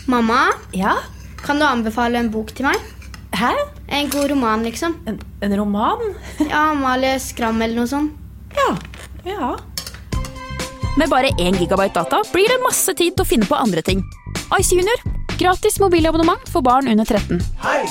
Mamma, Ja? kan du anbefale en bok til meg? Hæ? En god roman, liksom. En roman? Ja, Amalie Skram eller noe sånt. Ja. Med bare 1 gigabyte data blir det masse tid til å finne på andre ting. Ice Junior, gratis mobilabonnement for barn under 13. Hei!